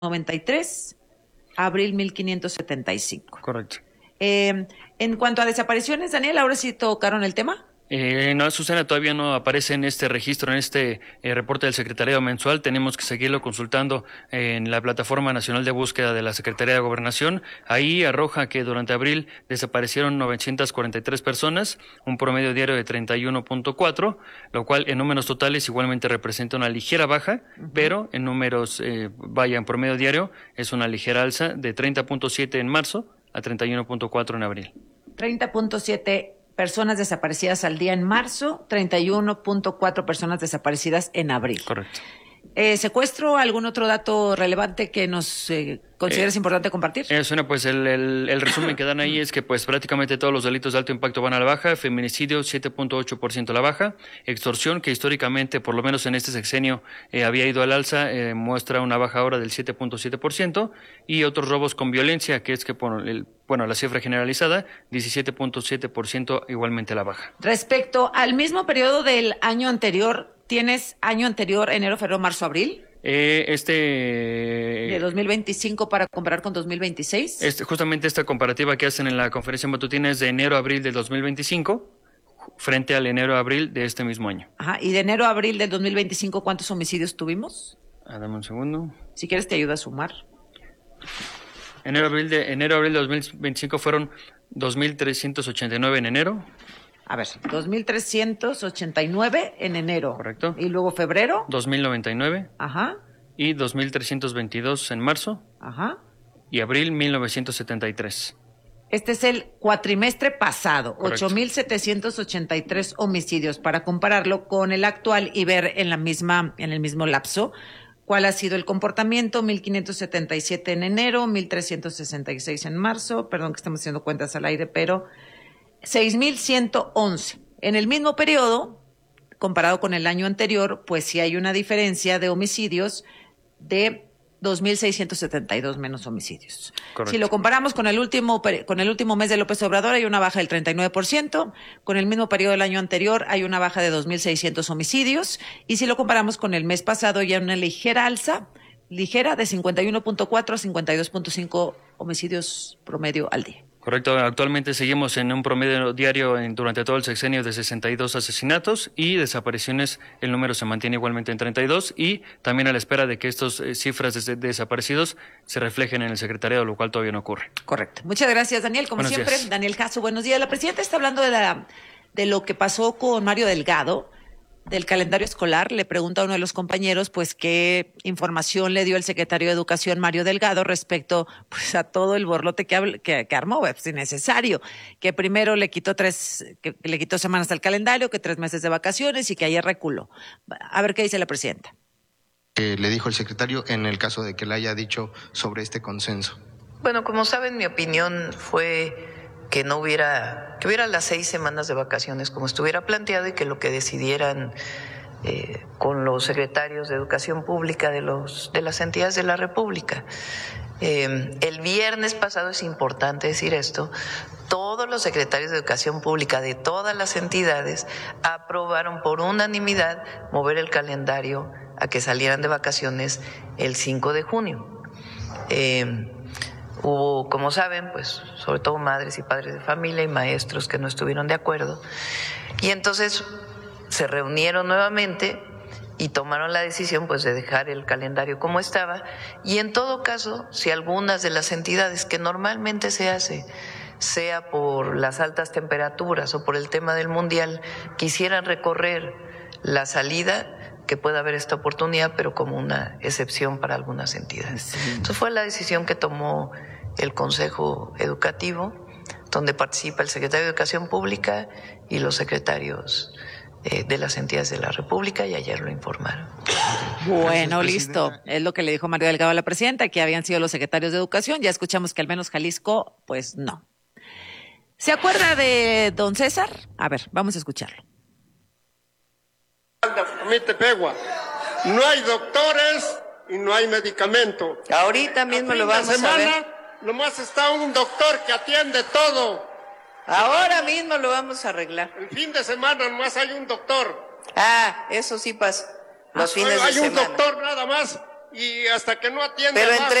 93, abril 1575. Correcto. En cuanto a desapariciones, Daniel, ahora sí tocaron el tema. No, Susana, todavía no aparece en este registro, en este reporte del Secretariado Mensual. Tenemos que seguirlo consultando en la Plataforma Nacional de Búsqueda de la Secretaría de Gobernación. Ahí arroja que durante abril desaparecieron 943 personas, un promedio diario de 31.4, lo cual en números totales igualmente representa una ligera baja, pero en números, en promedio diario es una ligera alza de 30.7 en marzo a 31.4 en abril. 30.7 personas desaparecidas al día en marzo, 31.4 personas desaparecidas en abril. Correcto. ¿Secuestro? ¿Algún otro dato relevante que nos consideres importante compartir? Bueno, pues el resumen que dan ahí es que pues prácticamente todos los delitos de alto impacto van a la baja, feminicidio 7.8% a la baja, extorsión, que históricamente, por lo menos en este sexenio, había ido al alza, muestra una baja ahora del 7.7%, y otros robos con violencia, que es que la cifra generalizada, 17.7% igualmente a la baja. Respecto al mismo periodo del año anterior, ¿tienes año anterior, enero, febrero, marzo, abril? De 2025 para comparar con 2026. Justamente esta comparativa que hacen en la conferencia matutina es de enero a abril del 2025 frente al enero a abril de este mismo año. Ajá, y de enero a abril del 2025, ¿cuántos homicidios tuvimos? Dame un segundo. Si quieres te ayuda a sumar. Enero a abril de 2025 fueron 2.389 en enero. A ver, 2.389 en enero. Correcto. Y luego febrero. 2.099. Ajá. Y 2.322 en marzo. Ajá. Y abril 1.973. Este es el cuatrimestre pasado, 8.783 homicidios, para compararlo con el actual y ver en el mismo lapso cuál ha sido el comportamiento. 1.577 en enero, 1.366 en marzo, perdón que estamos haciendo cuentas al aire, pero 6.111. En el mismo periodo, comparado con el año anterior, pues sí hay una diferencia de homicidios de 2.672 menos homicidios. Correcto. Si lo comparamos con el último mes de López Obrador, hay una baja del 39%. Con el mismo periodo del año anterior, hay una baja de 2.600 homicidios. Y si lo comparamos con el mes pasado, ya una ligera alza, de 51.4 a 52.5 homicidios promedio al día. Correcto, actualmente seguimos en un promedio diario durante todo el sexenio de 62 asesinatos y desapariciones, el número se mantiene igualmente en 32 y también a la espera de que estas cifras de desaparecidos se reflejen en el secretariado, lo cual todavía no ocurre. Correcto. Muchas gracias, Daniel. Como Buenos siempre, días. Daniel Caso, buenos días. La presidenta está hablando de lo que pasó con Mario Delgado, del calendario escolar. Le pregunta a uno de los compañeros, pues, qué información le dio el secretario de Educación, Mario Delgado, respecto, pues, a todo el borlote que armó, pues, innecesario, que primero le quitó semanas al calendario, que 3 meses de vacaciones y que ayer reculó. A ver qué dice la presidenta. Le dijo el secretario en el caso de que le haya dicho sobre este consenso. Bueno, como saben, mi opinión fue que hubiera las 6 semanas de vacaciones como estuviera planteado y que lo que decidieran con los secretarios de Educación Pública de las entidades de la República. El viernes pasado, es importante decir esto, todos los secretarios de Educación Pública de todas las entidades aprobaron por unanimidad mover el calendario a que salieran de vacaciones el 5 de junio. Hubo, como saben, pues sobre todo madres y padres de familia y maestros que no estuvieron de acuerdo. Y entonces se reunieron nuevamente y tomaron la decisión pues de dejar el calendario como estaba. Y en todo caso, si algunas de las entidades que normalmente se hace, sea por las altas temperaturas o por el tema del mundial, quisieran recorrer la salida, que pueda haber esta oportunidad, pero como una excepción para algunas entidades. Sí. Entonces fue la decisión que tomó el Consejo Educativo, donde participa el secretario de Educación Pública y los secretarios de las entidades de la República, y ayer lo informaron. Bueno, Gracias, listo. presidenta. Es lo que le dijo Mario Delgado a la presidenta, que habían sido los secretarios de Educación. Ya escuchamos que al menos Jalisco, pues no. ¿Se acuerda de don César? A ver, vamos a escucharlo. No hay doctores y no hay medicamento. Ahorita mismo lo vamos a ver. Nomás está un doctor que atiende todo. Ahora mismo lo vamos a arreglar. El fin de semana nomás hay un doctor. Ah, eso sí pasa. Los fines de Hay un semana. doctor nada más y hasta que no atiende Pero abajo, entre